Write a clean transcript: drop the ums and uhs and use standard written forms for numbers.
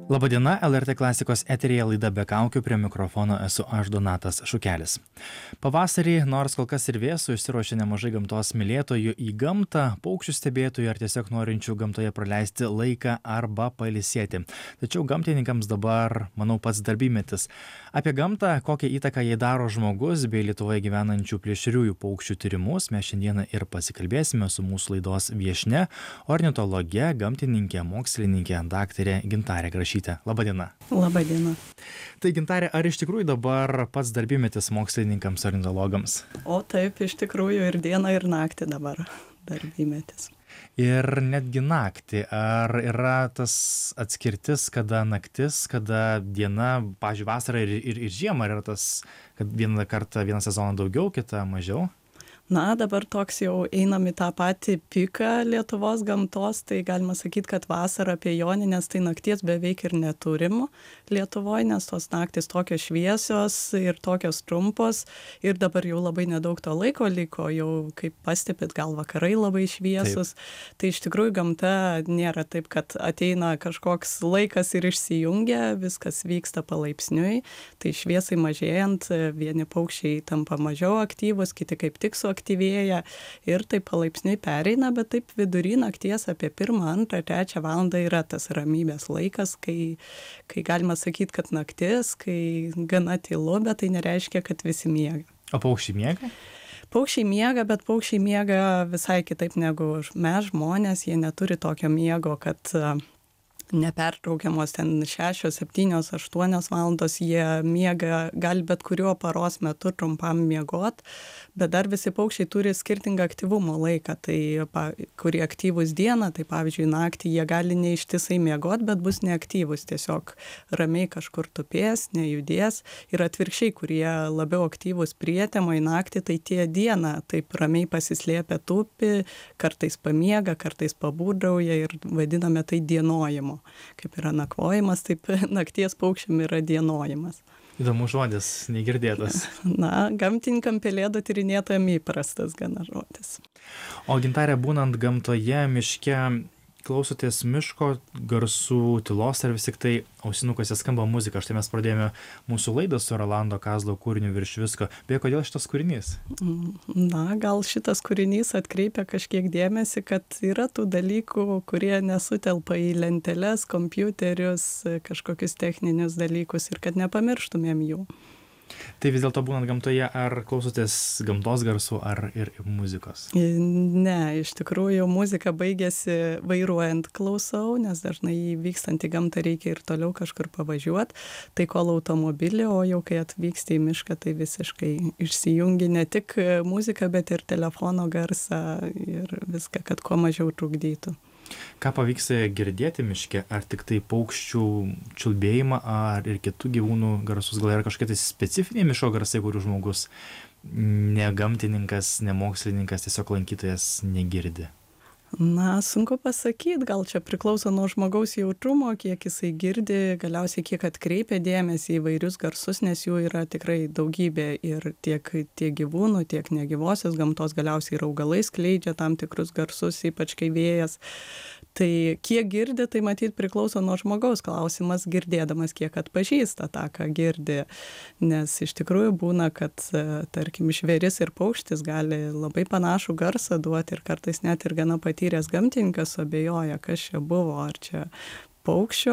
Labadiena, LRT klasikos eteryje laida Be kaukių, prie mikrofono esu aš Donatas Šukelis. Pavasarį, nors kol kas ir vėsų, išsiruošia nemažai gamtos mylėtojų į gamtą, paukščių stebėtojų ar tiesiog norinčių gamtoje praleisti laiką arba pailsėti. Tačiau gamtininkams dabar, manau, pats darbymetis. Apie gamtą, kokią įtaką jai daro žmogus bei Lietuvoje gyvenančių plėšriųjų paukščių tyrimus, mes šiandieną ir pasikalbėsime su mūsų laidos viešnia, ornitologe, gamtininkė, mokslininkė, daktarė Gintarė Grašytė. Labadiena. Labadiena. Tai Gintarė, ar iš tikrųjų dabar pats darbymetis mokslininkams, ornitologams? O taip, iš tikrųjų ir dieną, ir naktį dabar darbymetis. Ir netgi naktį. Ar yra tas atskirtis, kada naktis, kada diena, pavyzdžiui, vasarą ir žiemą, ar yra tas, kad vieną sezoną daugiau, kitą mažiau? Na, dabar toks jau einam į tą patį piką Lietuvos gamtos, tai galima sakyti, kad vasarą apie Jonines tai nakties beveik ir neturim Lietuvoje, nes tos naktis tokios šviesios ir tokios trumpos ir dabar jau labai nedaug to laiko liko, jau kaip pastebit, gal vakarai labai šviesus. Taip. Tai iš tikrųjų gamta nėra taip, kad ateina kažkoks laikas ir išsijungia, viskas vyksta palaipsniui, tai šviesai mažėjant, vieni paukščiai tampa mažiau aktyvus, kiti kaip tik suaktyvėja ir taip palaipsniui pereina, bet taip vidury nakties apie 1, 2, 3 valandą yra tas ramybės laikas, kai galima sakyti, kad naktis, kai gana tylu, bet tai nereiškia, kad visi miega. O paukščiai miega? Paukščiai miega, bet paukščiai miega visai kitaip negu mes žmonės, jie neturi tokio miego, kad nepertraukiamos ten 6, 7, 8 valandos, jie miega, gali bet kuriuo paros metu trumpam miegot, bet dar visi paukščiai turi skirtingą aktyvumo laiką, tai kurie aktyvūs dieną, tai pavyzdžiui naktį jie gali neištisai miegot, bet bus neaktyvūs, tiesiog ramiai kažkur tupės, nejudės, ir atvirkščiai, kurie labiau aktyvūs prietemoj naktį, tai tie dieną taip ramiai pasislėpę tupi, kartais pamiega, kartais pabūdrauja ir vadiname tai dienojimu. Kaip yra nakvojimas, taip nakties paukščiam yra dienojimas. Įdomus žodis, negirdėtas. Na, gamtininkam pelėdų tyrinėtojam įprastas gana žodis. O Gintarė, būnant gamtoje, miške, klausotės miško garsų, tylos, ar vis tik tai ausinukuose skamba muzika? Štai mes pradėjome mūsų laidą su Rolando Kazlo kūriniu Virš visko. Beje, kodėl šitas kūrinys? Na, gal šitas kūrinys atkreipia kažkiek dėmesį, kad yra tų dalykų, kurie nesutelpa į lenteles, kompiuterius, kažkokius techninius dalykus ir kad nepamirštumėm jų. Tai vis dėlto būnant gamtoje, ar klausotės gamtos garsų, ar ir muzikos? Ne, iš tikrųjų muzika baigėsi vairuojant klausau, nes dažnai vykstant į gamtą reikia ir toliau kažkur pavažiuoti, tai kol automobilį, o jau kai atvyksti į mišką, tai visiškai išsijungi ne tik muziką, bet ir telefono garsą ir viską, kad kuo mažiau trukdytų. Ką pavyksta girdėti miške? Ar tik tai paukščių čiulbėjimą, ar ir kitų gyvūnų garsus? Gal yra kažkokie tai specifiniai miško garsai, kurių žmogus, ne gamtininkas, ne mokslininkas, tiesiog lankytojas negirdi? Na, sunku pasakyti, gal čia priklauso nuo žmogaus jautrumo, kiek jisai girdi, galiausiai kiek atkreipia dėmesį į įvairius garsus, nes jų yra tikrai daugybė ir tiek gyvūnų, tiek negyvosios gamtos, galiausiai ir augalai skleidžia tam tikrus garsus, ypač kai vėjas. Tai kiek girdi, tai matyt priklauso nuo žmogaus, klausimas girdėdamas, kiek atpažįsta tą, ką girdi, nes iš tikrųjų būna, kad tarkim žvėris ir paukštis gali labai panašų garsą duoti ir kartais net ir gana patyręs gamtininkas abejoja, kas čia buvo, ar čia paukščio